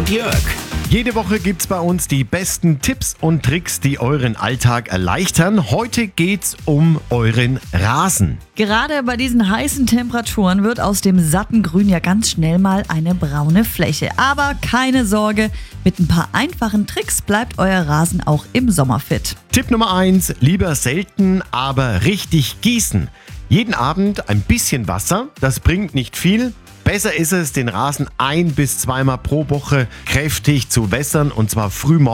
Jörg. Jede Woche gibt's bei uns die besten Tipps und Tricks, die euren Alltag erleichtern. Heute geht's um euren Rasen. Gerade bei diesen heißen Temperaturen wird aus dem satten Grün ja ganz schnell mal eine braune Fläche. Aber keine Sorge, mit ein paar einfachen Tricks bleibt euer Rasen auch im Sommer fit. Tipp Nummer 1, lieber selten, aber richtig gießen. Jeden Abend ein bisschen Wasser, das bringt nicht viel. Besser ist es, den Rasen 1- bis 2-mal pro Woche kräftig zu wässern und zwar früh morgens.